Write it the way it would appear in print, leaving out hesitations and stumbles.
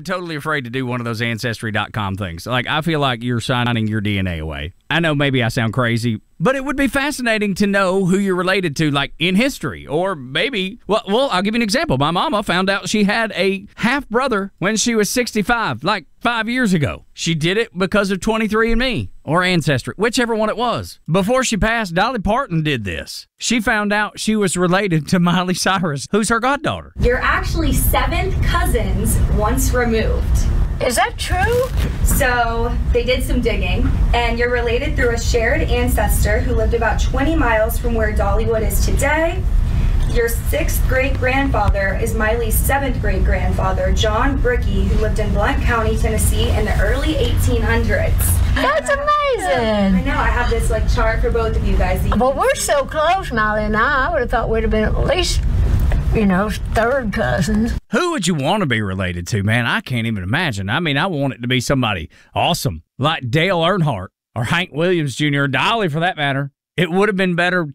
I'm totally afraid to do one of those Ancestry.com things. Like, I feel like you're signing your DNA away. I know maybe I sound crazy, but it would be fascinating to know who you're related to, like, in history. Or maybe, well, I'll give you an example. My mama found out she had a half-brother when she was 65, like 5 years ago. She did it because of 23andMe or Ancestry, whichever one it was. Before she passed, Dolly Parton did this. She found out she was related to Miley Cyrus, who's her goddaughter. You're actually 7th cousins once removed. Is that true? So they did some digging, and you're related through a shared ancestor who lived about 20 miles from where Dollywood is today. Your 6th great-grandfather is Miley's 7th great-grandfather, John Brickey, who lived in Blount County, Tennessee in the early 1800s. That's amazing. I know, I have this like chart for both of you guys. Well, we're so close, Molly and I would have thought we'd have been at least, 3rd cousins. Who would you want to be related to, man? I can't even imagine. I mean, I want it to be somebody awesome, like Dale Earnhardt or Hank Williams Jr. or Dolly, for that matter. It would have been better